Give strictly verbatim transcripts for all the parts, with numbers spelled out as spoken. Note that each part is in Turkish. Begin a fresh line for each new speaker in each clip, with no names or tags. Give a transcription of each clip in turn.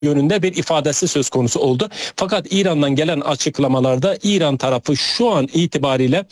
yönünde bir ifadesi söz konusu oldu. Fakat İran'dan gelen açıklamalarda İran tarafı şu an itibariyle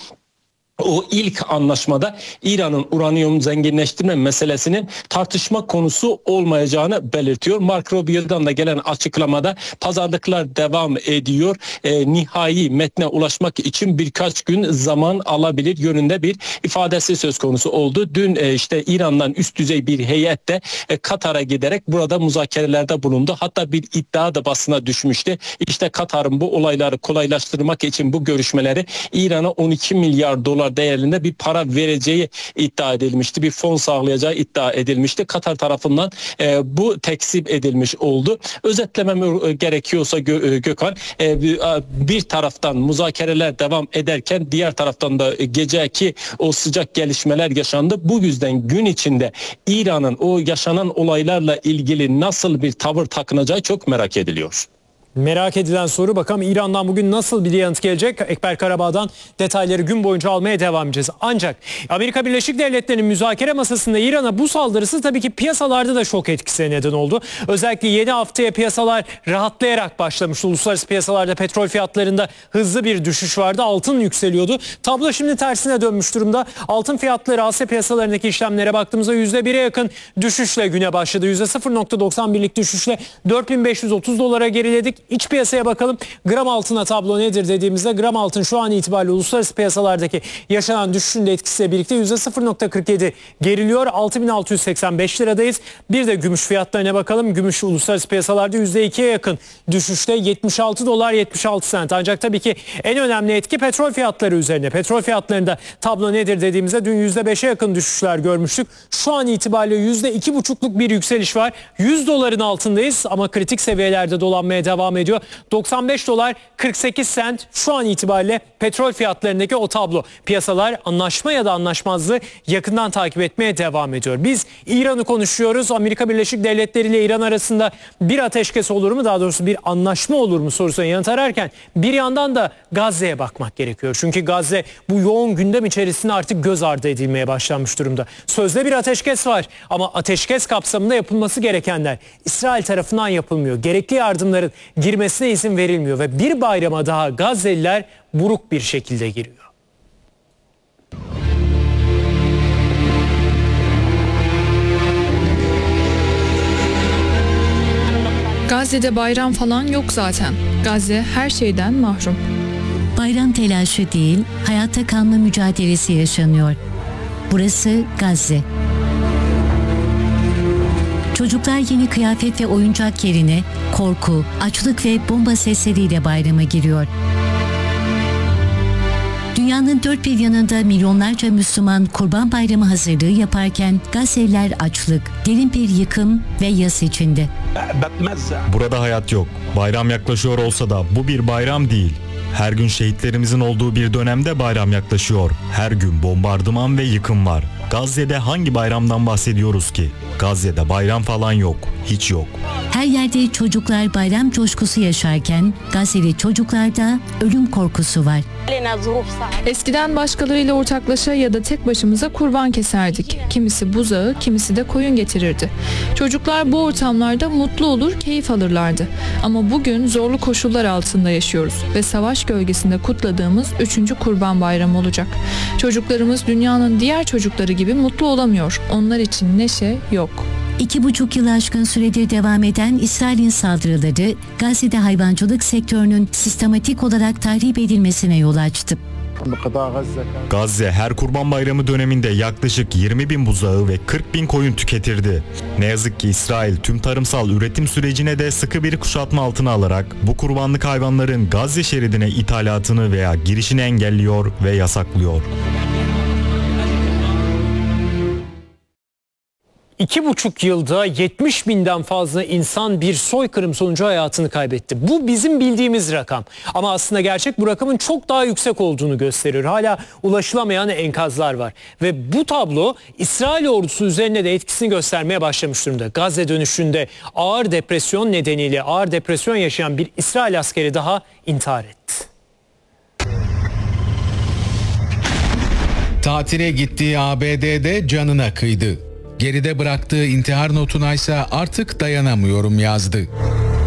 o ilk anlaşmada İran'ın uranyum zenginleştirme meselesinin tartışma konusu olmayacağını belirtiyor. Marco Rubio'dan da gelen açıklamada pazarlıklar devam ediyor. E, nihai metne ulaşmak için birkaç gün zaman alabilir yönünde bir ifadesi söz konusu oldu. Dün e, işte İran'dan üst düzey bir heyet de e, Katar'a giderek burada müzakerelerde bulundu. Hatta bir iddia da basına düşmüştü. İşte Katar'ın bu olayları kolaylaştırmak için bu görüşmeleri İran'a on iki milyar dolar değerinde bir para vereceği iddia edilmişti. Bir fon sağlayacağı iddia edilmişti. Katar tarafından e, bu tekzip edilmiş oldu. Özetlemem gerekiyorsa Gö Gökhan e, bir taraftan müzakereler devam ederken diğer taraftan da geceki o sıcak gelişmeler yaşandı. Bu yüzden gün içinde İran'ın o yaşanan olaylarla ilgili nasıl bir tavır takınacağı çok merak ediliyor.
Merak edilen soru, bakalım İran'dan bugün nasıl bir yanıt gelecek? Ekber Karabağ'dan detayları gün boyunca almaya devam edeceğiz. Ancak Amerika Birleşik Devletleri'nin müzakere masasında İran'a bu saldırısı tabii ki piyasalarda da şok etkisine neden oldu. Özellikle yeni haftaya piyasalar rahatlayarak başlamıştı. Uluslararası piyasalarda petrol fiyatlarında hızlı bir düşüş vardı. Altın yükseliyordu. Tablo şimdi tersine dönmüş durumda. Altın fiyatları Asya piyasalarındaki işlemlere baktığımızda yüzde bire yakın düşüşle güne başladı. yüzde sıfır nokta doksan birlik düşüşle dört bin beş yüz otuz dolara geriledik. İç piyasaya bakalım. Gram altına tablo nedir dediğimizde gram altın şu an itibariyle uluslararası piyasalardaki yaşanan düşüşün de etkisiyle birlikte yüzde sıfır nokta kırk yedi geriliyor. altı bin altı yüz seksen beş liradayız. Bir de gümüş fiyatlarına bakalım. Gümüş uluslararası piyasalarda yüzde ikiye yakın düşüşte yetmiş altı dolar yetmiş altı sent. Ancak tabii ki en önemli etki petrol fiyatları üzerine. Petrol fiyatlarında tablo nedir dediğimizde dün yüzde beşe yakın düşüşler görmüştük. Şu an itibariyle yüzde iki buçukluk bir yükseliş var. yüz doların altındayız ama kritik seviyelerde dolanmaya devam ediyor. doksan beş dolar kırk sekiz sent şu an itibariyle petrol fiyatlarındaki o tablo. Piyasalar anlaşma ya da anlaşmazlığı yakından takip etmeye devam ediyor. Biz İran'ı konuşuyoruz. Amerika Birleşik Devletleri ile İran arasında bir ateşkes olur mu? Daha doğrusu bir anlaşma olur mu sorusuna yanıt ararken bir yandan da Gazze'ye bakmak gerekiyor. Çünkü Gazze bu yoğun gündem içerisinde artık göz ardı edilmeye başlanmış durumda. Sözde bir ateşkes var ama ateşkes kapsamında yapılması gerekenler İsrail tarafından yapılmıyor. Gerekli yardımların girmesine izin verilmiyor ve bir bayrama daha Gazze'liler buruk bir şekilde giriyor.
Gazze'de bayram falan yok zaten. Gazze her şeyden mahrum.
Bayram telaşı değil, hayatta kalma mücadelesi yaşanıyor. Burası Gazze. Çocuklar yeni kıyafet ve oyuncak yerine korku, açlık ve bomba sesleriyle bayrama giriyor. Dünyanın dört bir yanında milyonlarca Müslüman Kurban Bayramı hazırlığı yaparken Gazze'liler açlık, derin bir yıkım ve yas içinde.
Burada hayat yok. Bayram yaklaşıyor olsa da bu bir bayram değil. Her gün şehitlerimizin olduğu bir dönemde bayram yaklaşıyor. Her gün bombardıman ve yıkım var. Gazze'de hangi bayramdan bahsediyoruz ki? Gazze'de bayram falan yok. Hiç yok.
Her yerde çocuklar bayram coşkusu yaşarken Gazze'li çocuklarda ölüm korkusu var.
Eskiden başkalarıyla ortaklaşa ya da tek başımıza kurban keserdik. Kimisi buzağı, kimisi de koyun getirirdi. Çocuklar bu ortamlarda mutlu olur, keyif alırlardı. Ama bugün zorlu koşullar altında yaşıyoruz ve savaş gölgesinde kutladığımız üçüncü Kurban Bayramı olacak. Çocuklarımız dünyanın diğer çocukları gibi mutlu olamıyor. Onlar için neşe yok.
İki buçuk yıl aşkın süredir devam eden İsrail'in saldırıları Gazze'de hayvancılık sektörünün sistematik olarak tahrip edilmesine yol açtı.
Gazze her Kurban Bayramı döneminde yaklaşık yirmi bin buzağı ve kırk bin koyun tüketirdi. Ne yazık ki İsrail tüm tarımsal üretim sürecine de sıkı bir kuşatma altına alarak bu kurbanlık hayvanların Gazze şeridine ithalatını veya girişini engelliyor ve yasaklıyor.
İki buçuk yılda yetmiş binden fazla insan bir soykırım sonucu hayatını kaybetti. Bu bizim bildiğimiz rakam. Ama aslında gerçek bu rakamın çok daha yüksek olduğunu gösteriyor. Hala ulaşılamayan enkazlar var. Ve bu tablo İsrail ordusu üzerine de etkisini göstermeye başlamış durumda. Gazze dönüşünde ağır depresyon nedeniyle ağır depresyon yaşayan bir İsrail askeri daha intihar etti.
Tatile gittiği A B D'de canına kıydı. Geride bıraktığı intihar notuna ise artık dayanamıyorum yazdı.